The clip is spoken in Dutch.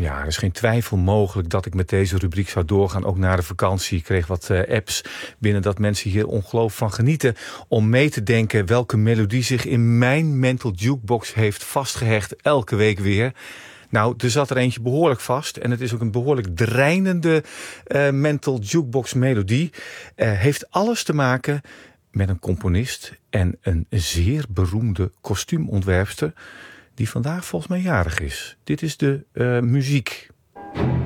Ja, er is geen twijfel mogelijk dat ik met deze rubriek zou doorgaan. Ook na de vakantie. Ik kreeg wat apps binnen dat mensen hier ongelooflijk van genieten. Om mee te denken welke melodie zich in mijn mental jukebox heeft vastgehecht. Elke week weer. Nou, er zat er eentje behoorlijk vast. En het is ook een behoorlijk dreinende mental jukebox melodie. Heeft alles te maken met een componist en een zeer beroemde kostuumontwerpster die vandaag volgens mij jarig is. Dit is de muziek.